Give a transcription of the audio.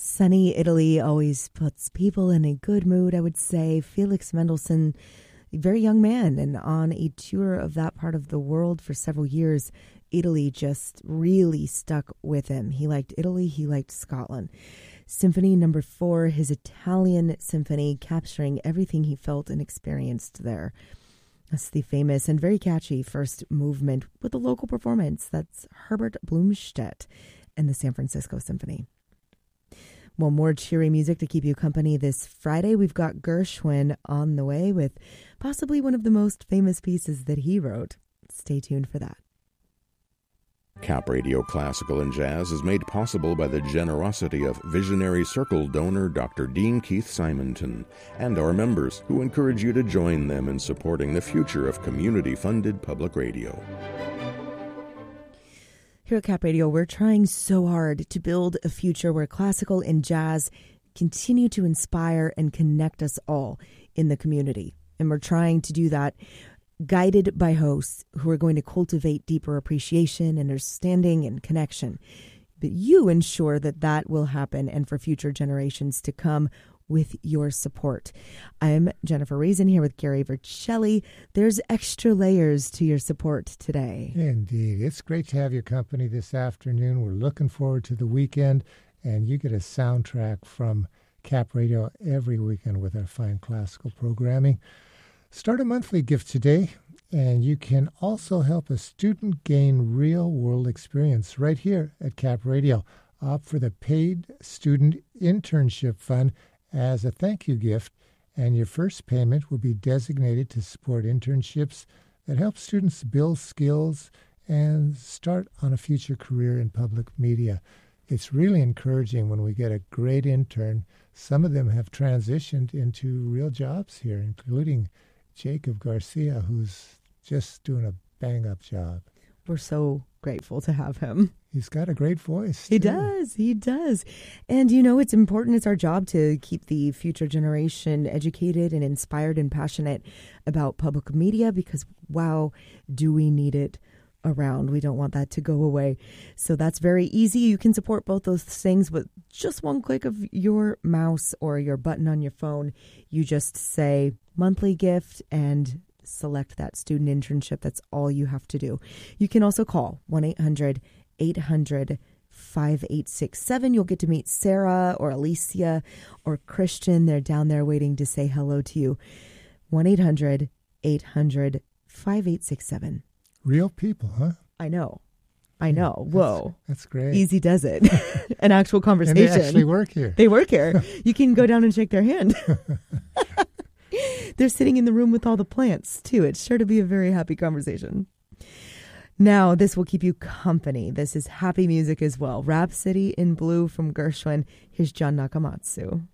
Sunny Italy always puts people in a good mood, I would say. Felix Mendelssohn, a very young man, and on a tour of that part of the world for several years, Italy just really stuck with him. He liked Italy, he liked Scotland. Symphony number 4, his Italian symphony, capturing everything he felt and experienced there. That's the famous and very catchy first movement with a local performance. That's Herbert Blomstedt and the San Francisco Symphony. Well, more cheery music to keep you company this Friday. We've got Gershwin on the way with possibly one of the most famous pieces that he wrote. Stay tuned for that. Cap Radio Classical and Jazz is made possible by the generosity of visionary Circle donor Dr. Dean Keith Simonton and our members, who encourage you to join them in supporting the future of community-funded public radio. Here at Cap Radio, we're trying so hard to build a future where classical and jazz continue to inspire and connect us all in the community. And we're trying to do that guided by hosts who are going to cultivate deeper appreciation, understanding, and connection. But you ensure that that will happen and for future generations to come with your support. I'm Jennifer Reason here with Gary Vercelli. There's extra layers to your support today. Indeed. It's great to have your company this afternoon. We're looking forward to the weekend, and you get a soundtrack from Cap Radio every weekend with our fine classical programming. Start a monthly gift today, and you can also help a student gain real-world experience right here at Cap Radio. Opt for the Paid Student Internship Fund as a thank you gift, and your first payment will be designated to support internships that help students build skills and start on a future career in public media. It's really encouraging when we get a great intern. Some of them have transitioned into real jobs here, including Jacob Garcia, who's just doing a bang-up job. We're so grateful to have him. He's got a great voice, too. He does. And, you know, it's important. It's our job to keep the future generation educated and inspired and passionate about public media because, wow, do we need it around. We don't want that to go away. So that's very easy. You can support both those things with just one click of your mouse or your button on your phone. You just say monthly gift and select that student internship. That's all you have to do. You can also call 1-800-800-5867. You'll get to meet Sarah or Alicia or Christian. They're down there waiting to say hello to you. 1-800-800-5867. Real people, huh? I know. Whoa. That's great. Easy does it. An actual conversation. And they actually work here. They work here. You can go down and shake their hand. They're sitting in the room with all the plants, too. It's sure to be a very happy conversation. Now, this will keep you company. This is happy music as well. Rhapsody in Blue from Gershwin. Here's John Nakamatsu.